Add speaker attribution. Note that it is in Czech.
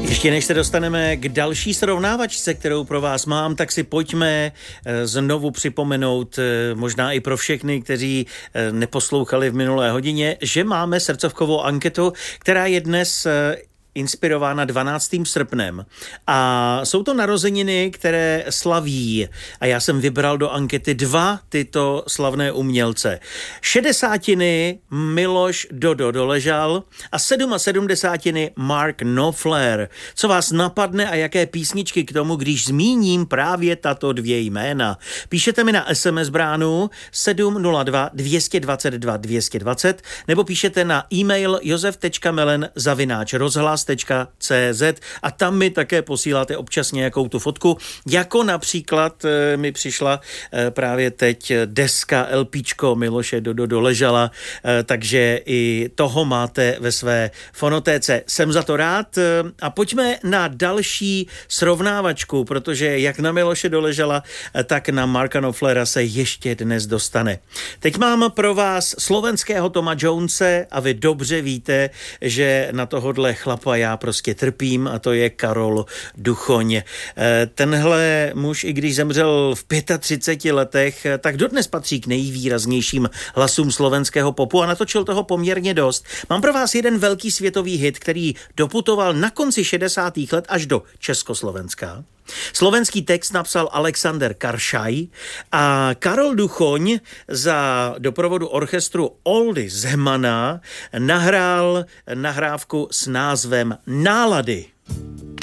Speaker 1: Ještě než se dostaneme k další srovnávačce, kterou pro vás mám, tak si pojďme znovu připomenout, možná i pro všechny, kteří neposlouchali v minulé hodině, že máme srdcovkovou anketu, která je dnes inspirována 12. srpnem. A jsou to narozeniny, které slaví. A já jsem vybral do ankety 2 tyto slavné umělce. 60 Miloš Dodo Doležal a 77 Mark Knopfler. Co vás napadne a jaké písničky k tomu, když zmíním právě tato 2 jména? Píšete mi na SMS bránu 702 222 220 nebo píšete na e-mail josef.melen@rozhlas.cz a tam mi také posíláte občas nějakou tu fotku, jako například mi přišla právě teď deska LPčko Miloše Dodo Doležala, takže i toho máte ve své fonotéce. Jsem za to rád a pojďme na další srovnávačku, protože jak na Miloše Doležala, tak na Marka Knopflera se ještě dnes dostane. Teď mám pro vás slovenského Toma Jonese a vy dobře víte, že na tohodle chlapa já prostě trpím a to je Karol Duchoň. Tenhle muž, i když zemřel v 35 letech, tak dodnes patří k nejvýraznějším hlasům slovenského popu a natočil toho poměrně dost. Mám pro vás jeden velký světový hit, který doputoval na konci 60. let až do Československa. Slovenský text napsal Alexander Karšaj a Karol Duchoň za doprovodu orchestru Oldy Zemana nahrál nahrávku s názvem Nálady.